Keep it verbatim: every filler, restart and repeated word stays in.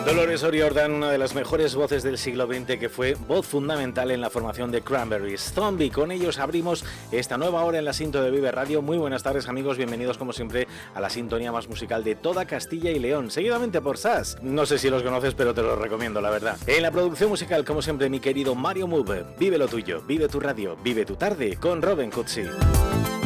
Dolores O'Riordan, una de las mejores voces del siglo veinte, que fue voz fundamental en la formación de Cranberries. Zombie, con ellos abrimos esta nueva hora en la Sinto de Vive Radio. Muy buenas tardes, amigos, bienvenidos como siempre a la sintonía más musical de toda Castilla y León, seguidamente por S A S. No sé si los conoces, pero te los recomiendo, la verdad. En la producción musical, como siempre, mi querido Mario Move. Vive lo tuyo, vive tu radio, vive tu tarde con Robin Cutsi.